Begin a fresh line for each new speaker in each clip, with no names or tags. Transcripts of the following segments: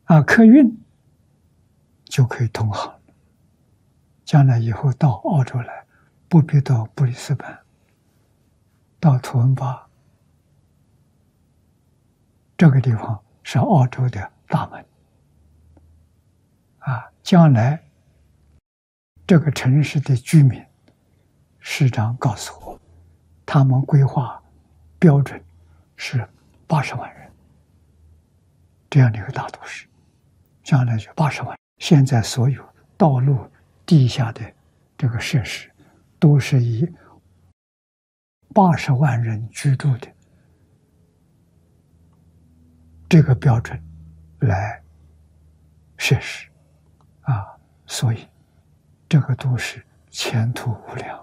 客运就可以通航。将来以后到澳洲来，不必到布里斯班，到图恩巴这个地方是澳洲的大门。将来这个城市的居民，市长告诉我，他们规划标准是80万人，这样的一个大都市，将来就80万。现在所有道路地下的这个设施，都是以80万人居住的这个标准来设施所以这个都市前途无量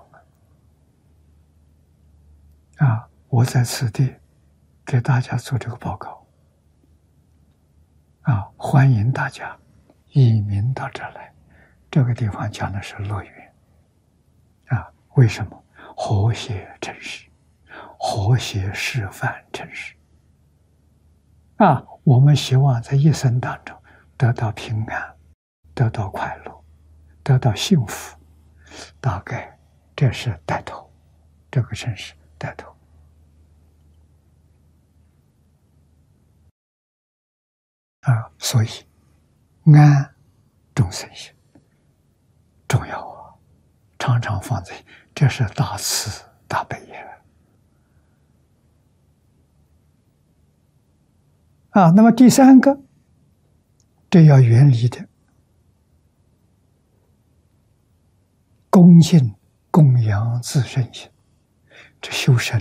我在此地给大家做这个报告欢迎大家移民到这来。这个地方讲的是乐园为什么？和谐城市，和谐示范城市我们希望在一生当中得到平安，得到快乐，得到幸福，大概这是带头，这个城市带头所以安众生心重要常常放在，这是大慈大悲那么第三个，这要远离的恭敬供养自身心，这修身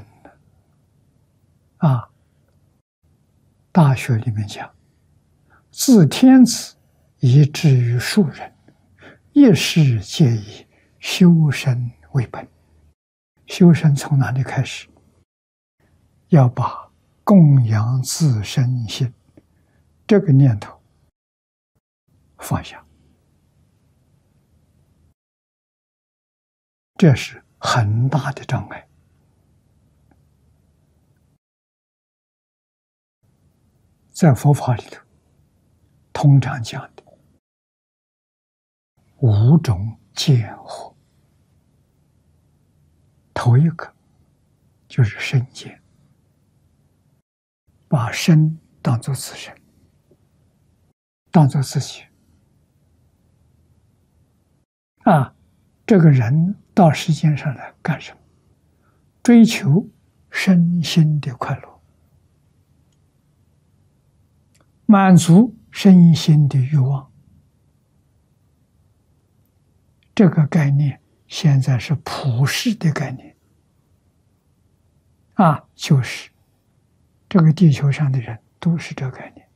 大学里面讲，自天子以至于庶人，一事皆以修身为本。修身从哪里开始？要把供养自身心这个念头放下，这是很大的障碍。在佛法里头通常讲的5种见惑，头一个就是身见，把身当作自身，当作自己这个人到世间上来干什么？追求身心的快乐，满足身心的欲望。这个概念现在是普世的概念就是这个地球上的人都是这个概念。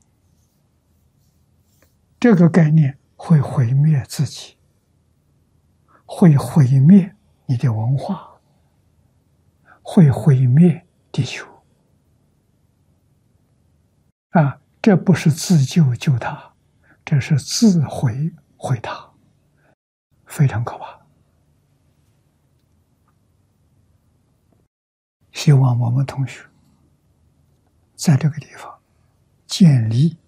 这个概念会毁灭自己，会毁灭你的文化，会毁灭地球这不是自救救他，这是自毁毁他，非常可怕。希望我们同学在这个地方建立